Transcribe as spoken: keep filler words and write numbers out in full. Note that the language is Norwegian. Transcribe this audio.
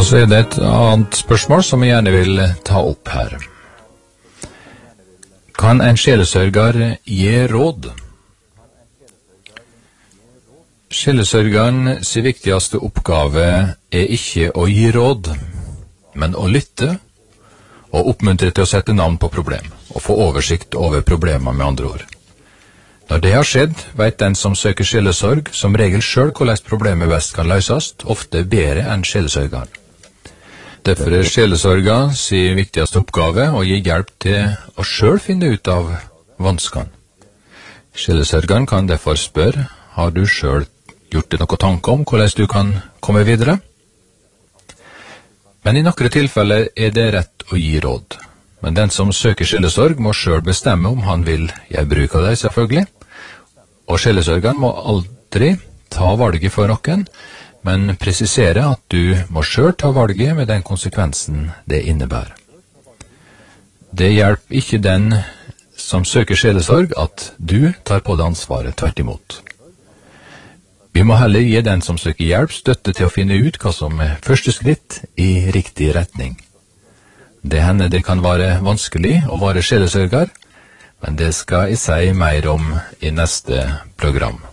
Og så er det et annet spørsmål som jeg gjerne vil ta opp her. Kan en sjelesørger gi råd? Sjelesørgerens viktigste oppgave er ikke å gi råd, men å lytte og oppmuntre til å sette navn på problem, og få oversikt over problemer med andre ord. Når det har skjedd, vet den som søker sjelesorg som regel selv hvordan problemet best kan løses, ofte bedre enn sjelesørgeren. Derfor er sjelesorga sin viktigste oppgave å gi hjelp til å selv finne ut av vanskene. Sjelesørgeren kan derfor spørre, har du selv gjort deg noen tanke om hvordan du kan komme videre? Men i noen tilfeller er det rett å gi råd. Men den som søker sjelesorg må selv bestemme om han vil gjøre bruk av det, selvfølgelig. Og sjelesørgeren må aldri ta valget for noen, men presisere at du må selv ta valget med den konsekvensen det innebærer. Det hjelper ikke den som søker sjelesorg at du tar på det ansvaret, tvert imot. Vi må heller gi den som søker hjelp støtte til å finne ut hva som er første skritt i riktig retning. Det hender det kan være vanskelig å være sjelesørger, men det skal jeg si mer om i neste program.